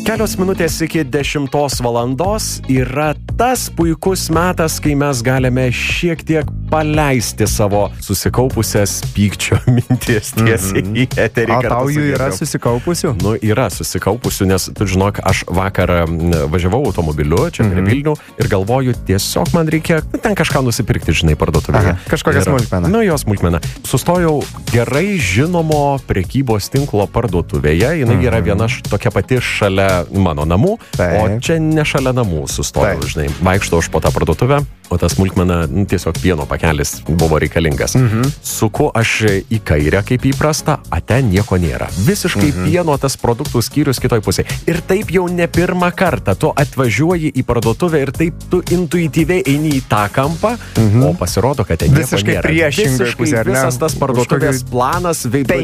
Kelios minutės iki 10 valandos yra tas puikus metas, kai mes galime šiek tiek paleisti savo susikaupusias pykčio mintis tiesiai į eterį. O tau jų yra susikaupusių? Nu, yra susikaupusių, nes tu žinok, aš vakar važiavau automobiliu čia prie Vilnių ir galvoju, tiesiog man reikia ten kažką nusipirkti, žinai, parduotuvėje. Kažkokią smulkmeną. Nu, jo smulkmeną. Sustojau gerai žinomo prekybos tinklo parduotuvėje, jinai yra viena tokia pati šalia mano namų, o čia ne šalia namų sustojau, žinai, vaikštau aš po tą parduotuvę, o ta smulkmena tiesiog pieno pakelis buvo reikalingas. Suku aš į kairę kaip įprasta, a ten nieko nėra. Visiškai pieno tas produktų skyrius kitoj pusėje. Ir taip jau ne pirmą kartą tu atvažiuoji į parduotuvę ir taip tu intuityviai eini į tą kampą, o pasirodo, kad ten nieko nėra. Priešingai pusė, ar ne? Visas tas parduotuvės planas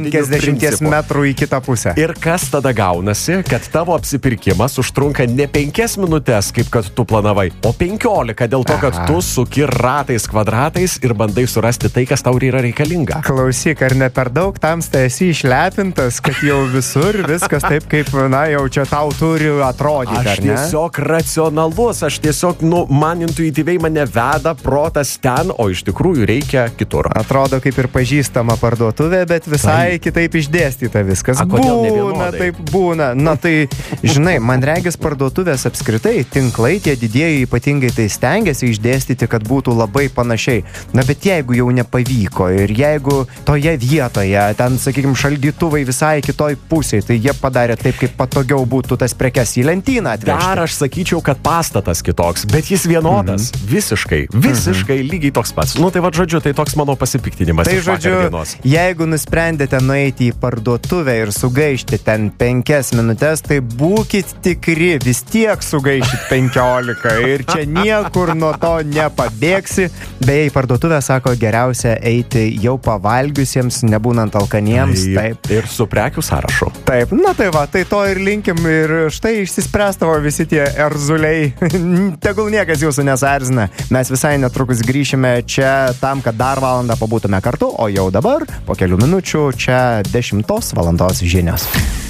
50 metrų į kitą pusę. Ir kas tada gaunasi, kad tavo apsipirkimas užtrunka ne 5 minutės, kaip kad tu planavai, o 15, dėl to, kad tu suki ratais, kvadratais ir bandai surasti tai, kas tau yra reikalinga. Klausyk, ar ne per daug tamsta esi išlepintas, kad jau visur viskas taip, kaip, na, jau čia tau turi atrodyti, aš ar ne? Aš tiesiog racionalus, aš tiesiog, man intuityviai mane veda protas ten, o iš tikrųjų reikia kitur. Atrodo kaip ir pažįstama parduotuvė, bet visai kitaip išdėstyta viskas. Būna, taip būna. Na tai, žinai, man regis parduotuvės apskritai, tinklai tie didieji ypatingai tai stengiasi išdėstyti, kad būtų labai panašiai. Na bet jeigu jau nepavyko ir jeigu toje vietoje, ten, sakykime, šaldytuvai visai kitoj pusėje, tai jie padarė taip, kaip patogiau būtų tas prekes į lentyną atvežti. Dar aš sakyčiau, kad pastatas kitoks, bet jis vienodas. Visiškai lygiai toks pats. Nu tai va, žodžiu, tai toks mano pasipiktinimas. Tai žodžiu, jeigu nusprendėte nueiti į parduotuvę ir sugaišti ten 5 minutės, tai būkit tikri, vis tiek sugaišit 15 ir čia niekur nuo to nepabėgsi. Beje, į parduotuvę, sako, geriausia eiti jau pavalgiusiems, nebūnant alkaniems. Taip. Ir su prekių sąrašu. Taip, na tai va, tai to ir linkim ir štai išsispręstavo visi tie erzuliai. Tegul niekas jūsų nesarzina. Mes visai netrukus grįšime čia tam, kad dar valandą pabūtume kartu, o jau dabar, po kelių minučių, čia 10 valandos žinios.